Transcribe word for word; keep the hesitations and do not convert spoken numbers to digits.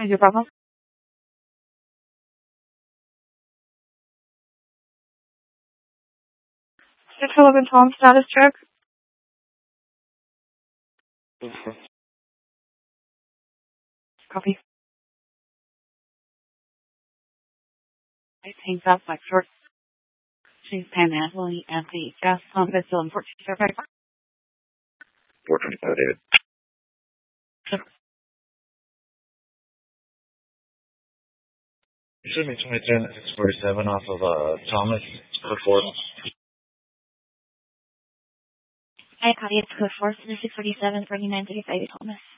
is your problem? six eleven Tom, status check. Copy. I think that's like short. She's panhandling at the gas pump at still in Fort Fairfax. four twenty-five, David. You should be twenty ten at six forty-seven off of uh, Thomas, code four. I copy it, code four, six forty-seven, forty-nine thirty-five, Thomas.